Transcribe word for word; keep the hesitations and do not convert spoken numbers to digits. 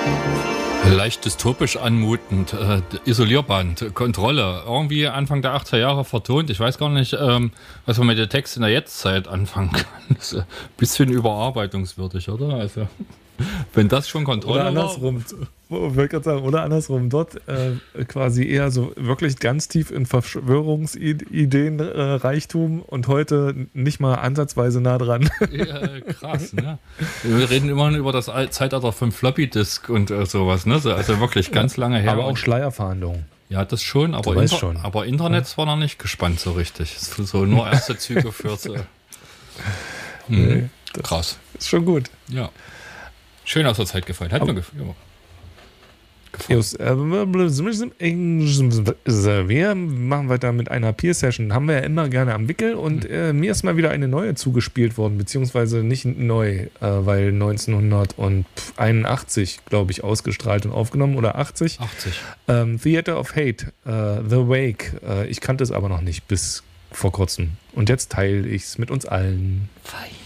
Leicht dystopisch anmutend, äh, Isolierband, Kontrolle, irgendwie Anfang der achtziger Jahre vertont. Ich weiß gar nicht, ähm, was man mit der Text in der Jetztzeit anfangen kann. Das ist ein bisschen überarbeitungswürdig, oder? Also, wenn das schon Kontrolle oder andersrum, war. Ich gerade sagen, oder andersrum, dort äh, quasi eher so wirklich ganz tief in Verschwörungsideen äh, Reichtum und heute nicht mal ansatzweise nah dran. Ja, krass, ne? Wir reden immer über das Zeitalter vom Floppy-Disk und äh, sowas, ne? Also wirklich ganz lange her. Aber auch Schleierfahndung. Ja, das schon, aber, Inter- schon. aber Internet ja. war noch nicht gespannt so richtig. So nur erste Züge für so. Nee, krass. Ist schon gut. Ja. Schön aus der Zeit gefallen. Hat aber, mir gefallen. Just, äh, wir machen weiter mit einer Peer-Session. Haben wir ja immer gerne am Wickel und äh, mir ist mal wieder eine neue zugespielt worden, beziehungsweise nicht neu, äh, weil neunzehnhunderteinundachtzig, glaube ich, ausgestrahlt und aufgenommen oder achtzig. achtzig. Ähm, Theater of Hate, äh, The Wake. Äh, ich kannte es aber noch nicht bis vor kurzem. Und jetzt teile ich es mit uns allen. Fein.